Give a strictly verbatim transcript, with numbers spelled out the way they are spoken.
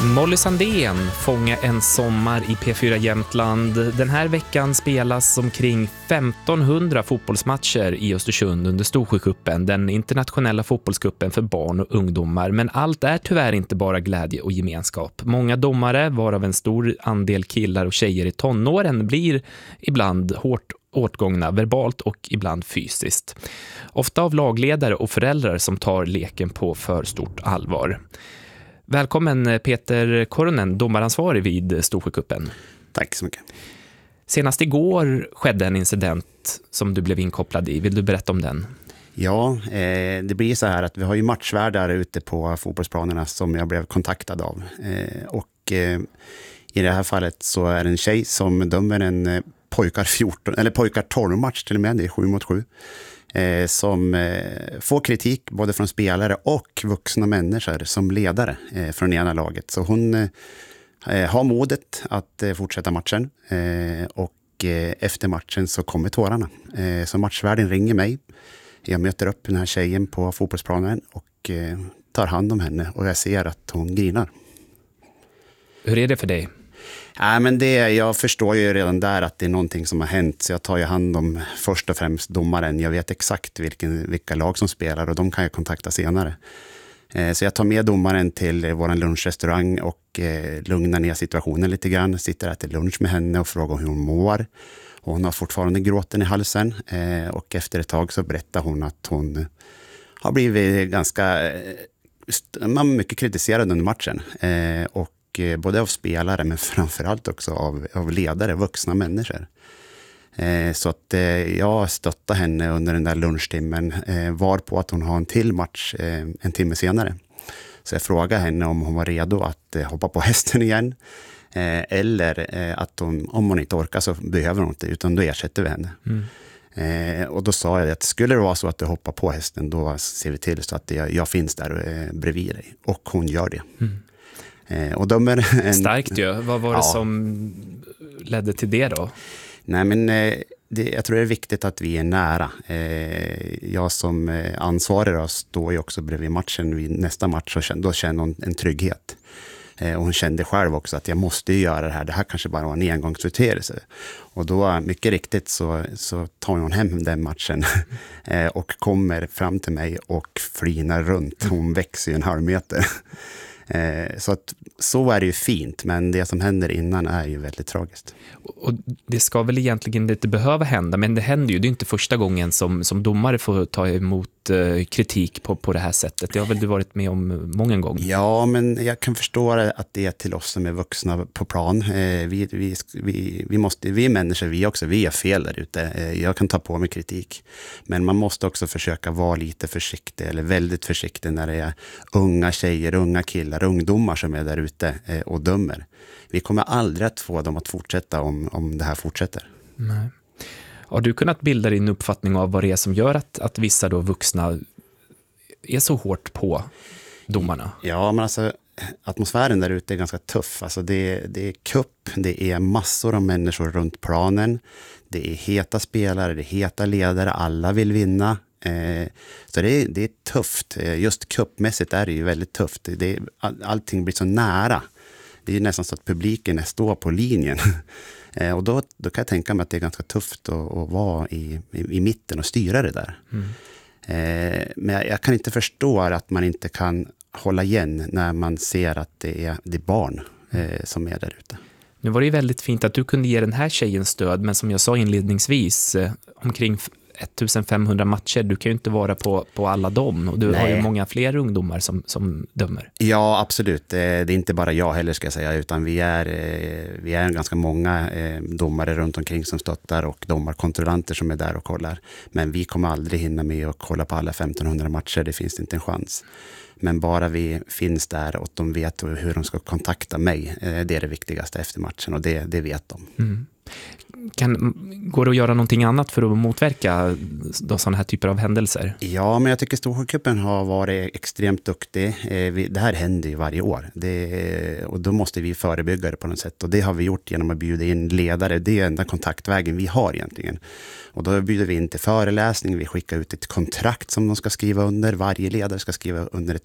Molly Sandén fångar en sommar i P fyra Jämtland. Den här veckan spelas omkring femtonhundra fotbollsmatcher i Östersund under Storsjöcupen, den internationella fotbollscupen för barn och ungdomar. Men allt är tyvärr inte bara glädje och gemenskap. Många domare, varav en stor andel killar och tjejer i tonåren, blir ibland hårt åtgångna verbalt och ibland fysiskt. Ofta av lagledare och föräldrar som tar leken på för stort allvar. Välkommen Peter Koronen, domaransvarig vid Storsjöcupen. Tack så mycket. Senast igår skedde en incident som du blev inkopplad i. Vill du berätta om den? Ja, eh, det blir så här att vi har ju matchvärdar ute på fotbollsplanerna som jag blev kontaktad av. Eh, och eh, i det här fallet så är det en tjej som dömer en eh, pojkar fjorton eller pojkar tolv match till och med, det är sju mot sju. Eh, som eh, får kritik både från spelare och vuxna människor som ledare eh, från ena laget. Så hon eh, har modet att eh, fortsätta matchen eh, och eh, efter matchen så kommer tårarna. Eh, så matchvärden ringer mig. Jag möter upp den här tjejen på fotbollsplanen och eh, tar hand om henne och jag ser att hon grinar. Hur är det för dig? Nej, men det, jag förstår ju redan där att det är någonting som har hänt, så jag tar ju hand om först och främst domaren. Jag vet exakt vilken, vilka lag som spelar och de kan jag kontakta senare. Eh, så jag tar med domaren till vår lunchrestaurang och eh, lugnar ner situationen lite grann. Sitter där till lunch med henne och frågar hur hon mår. Och hon har fortfarande gråten i halsen eh, och efter ett tag så berättar hon att hon har blivit ganska eh, mycket kritiserad under matchen. Eh, och både av spelare men framförallt också av, av ledare, vuxna människor. Eh, så att eh, jag stöttade henne under den där lunchtimmen eh, var på att hon har en till match eh, en timme senare. Så jag frågade henne om hon var redo att eh, hoppa på hästen igen eh, eller eh, att hon, om hon inte orkar så behöver hon inte, utan då ersätter vi henne. Mm. Eh, och då sa jag att skulle det vara så att du hoppar på hästen, då ser vi till så att jag, jag finns där eh, bredvid dig. Och hon gör det. Mm. Eh, och de är en, starkt ju. Vad var det ja. som ledde till det då? Nej, men eh, det, jag tror det är viktigt att vi är nära. Eh, jag som eh, ansvarig då, står ju också bredvid matchen vid nästa match och känner, då känner hon en trygghet. Eh, och hon kände själv också att jag måste göra det här. Det här kanske bara var en engångsutredelse. Och då mycket riktigt så, så tar hon hem den matchen eh, och kommer fram till mig och flinar runt. Hon växer ju en halv meter. Eh, så att så är det ju fint, men det som händer innan är ju väldigt tragiskt. Och det ska väl egentligen inte behöva hända, men det händer ju. Det är inte första gången som, som domare får ta emot eh, kritik på, på det här sättet. Det har väl du varit med om många gånger? Ja, men jag kan förstå att det är till oss som är vuxna på plan. Eh, vi, vi, vi, vi, måste, vi är människor, vi också, vi är fel där ute. Eh, jag kan ta på mig kritik, men man måste också försöka vara lite försiktig, eller väldigt försiktig när det är unga tjejer, unga killar, ungdomar som är där ute eh, och dömer. Vi kommer aldrig att få dem att fortsätta om, om det här fortsätter. Nej. Har du kunnat bilda din uppfattning av vad det är som gör att, att vissa då vuxna är så hårt på domarna? Ja, men alltså atmosfären där ute är ganska tuff. Alltså det, det är kupp, det är massor av människor runt planen. Det är heta spelare, det är heta ledare, alla vill vinna. Eh, så det är, det är tufft. Just kuppmässigt är det ju väldigt tufft. Det är, all, allting blir så nära. Det är nästan så att publiken står på linjen. eh, och då, då kan jag tänka mig att det är ganska tufft att, att vara i, i, i mitten och styra det där. Mm. Eh, men jag, jag kan inte förstå att man inte kan hålla igen när man ser att det är, det är barn eh, som är där ute. Nu var det ju väldigt fint att du kunde ge den här tjejen stöd, men som jag sa inledningsvis, eh, omkring femtonhundra matcher, du kan ju inte vara på, på alla dem, och du Nej. har ju många fler ungdomar som, som dömer. Ja, absolut. Det är inte bara jag heller ska jag säga, utan vi är, vi är ganska många domare runt omkring som stöttar och domarkontrollanter som är där och kollar. Men vi kommer aldrig hinna med att kolla på alla femtonhundra matcher, det finns inte en chans. Men bara vi finns där och de vet hur de ska kontakta mig, det är det viktigaste efter matchen, och det, det vet de. Mm. Kan, går det att göra någonting annat för att motverka sådana här typer av händelser? Ja, men jag tycker Storsjöcupen har varit extremt duktig. Det här händer ju varje år. Det, och då måste vi förebygga det på något sätt. Och det har vi gjort genom att bjuda in ledare. Det är enda kontaktvägen vi har egentligen. Och då bjuder vi in till föreläsning. Vi skickar ut ett kontrakt som de ska skriva under. Varje ledare ska skriva under ett